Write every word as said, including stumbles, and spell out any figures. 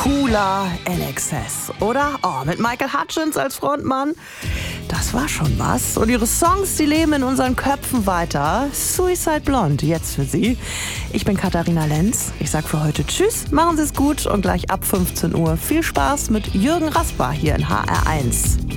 Cooler in Excess, oder? Oh, mit Michael Hutchence als Frontmann. Das war schon was. Und ihre Songs, die leben in unseren Köpfen weiter. Suicide Blonde, jetzt für Sie. Ich bin Katharina Lenz. Ich sag für heute Tschüss, machen Sie es gut und gleich ab fünfzehn Uhr viel Spaß mit Jürgen Rasper hier in H R eins.